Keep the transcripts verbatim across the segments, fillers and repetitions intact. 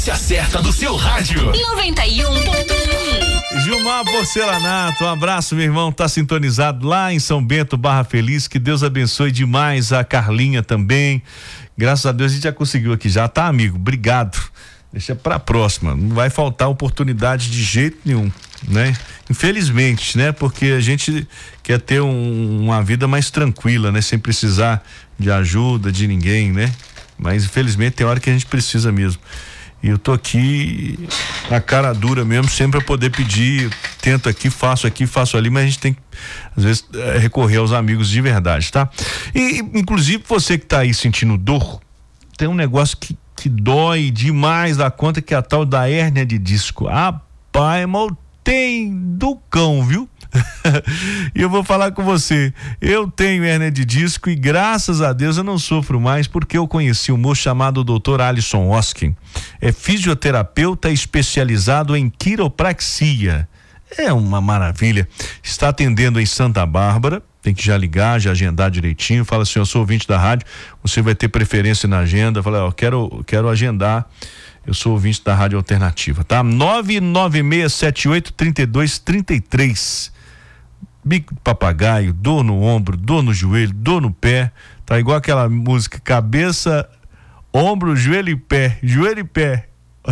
Se acerta do seu rádio. noventa e um ponto um. Gilmar Porcelanato, um abraço, meu irmão, tá sintonizado lá em São Bento, Barra Feliz, que Deus abençoe demais a Carlinha também, graças a Deus a gente já conseguiu aqui já, tá, amigo? Obrigado, deixa pra próxima, não vai faltar oportunidade de jeito nenhum, né? Infelizmente, né? Porque a gente quer ter um, uma vida mais tranquila, né? Sem precisar de ajuda de ninguém, né? Mas infelizmente tem hora que a gente precisa mesmo. E eu tô aqui na cara dura mesmo, sempre pra poder pedir, tento aqui, faço aqui, faço ali, mas a gente tem que, às vezes, é, recorrer aos amigos de verdade, tá? E, inclusive, você que tá aí sentindo dor, tem um negócio que, que dói demais da conta, que é a tal da hérnia de disco. Rapaz, mas tem do cão, viu? E eu vou falar com você, eu tenho hérnia de disco e graças a Deus eu não sofro mais, porque eu conheci um moço chamado doutor Alisson Oskin, é fisioterapeuta especializado em quiropraxia, é uma maravilha, está atendendo em Santa Bárbara, tem que já ligar, já agendar direitinho, fala assim, eu sou ouvinte da rádio, você vai ter preferência na agenda, fala, ó, quero, quero agendar, eu sou ouvinte da Rádio Alternativa, tá? nove nove seis sete oito, três dois três três. Bico de papagaio, dor no ombro, dor no joelho, dor no pé, tá igual aquela música, cabeça, ombro, joelho e pé, joelho e pé.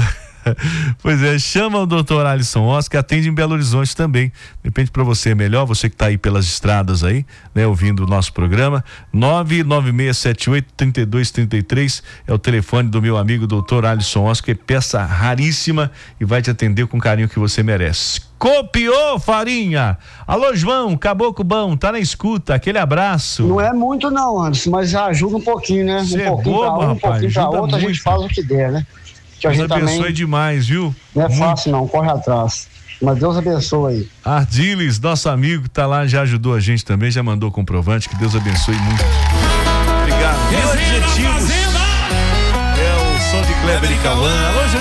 Pois é, chama o doutor Alisson Oscar, que atende em Belo Horizonte também. Depende para você é melhor, você que tá aí pelas estradas aí, né, ouvindo o nosso programa. nove nove seis sete oito, três dois três três é o telefone do meu amigo doutor Alisson Oscar, que é peça raríssima e vai te atender com o carinho que você merece. Copiou, farinha! Alô, João, caboclo bom, tá na escuta, aquele abraço. Não é muito não, Anderson, mas já ajuda um pouquinho, né? Cê um pouquinho é bobo, pra um, um rapaz, pouquinho pra ajuda outro, a gente muito. faz o que der, né? Que a Deus gente abençoe também demais, viu? não é Muito. fácil não, corre atrás. Mas Deus abençoe aí. Ardiles, nosso amigo, tá lá, já ajudou a gente também, já mandou comprovante, que Deus abençoe muito. Obrigado. Meus objetivos é o som de Kleber e Cauã. Alô,